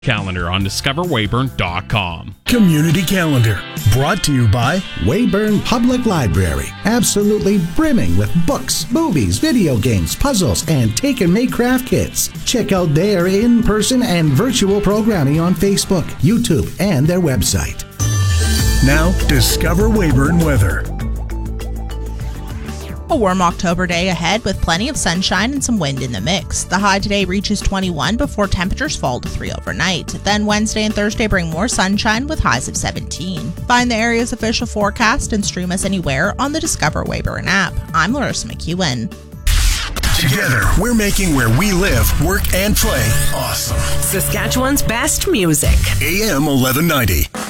Calendar on discoverweyburn.com. Community Calendar, brought to you by Weyburn Public Library. Absolutely brimming with books, movies, video games, puzzles, and take-and-make craft kits. Check out their in-person and virtual programming on Facebook, YouTube, and their website. Now, Discover Weyburn weather. A warm October day ahead with plenty of sunshine and some wind in the mix. The high today reaches 21 before temperatures fall to 3 overnight. Then Wednesday and Thursday bring more sunshine with highs of 17. Find the area's official forecast and stream us anywhere on the Discover Weyburn app. I'm Larissa McEwen. Together, we're making where we live, work, and play awesome. Saskatchewan's best music. AM 1190.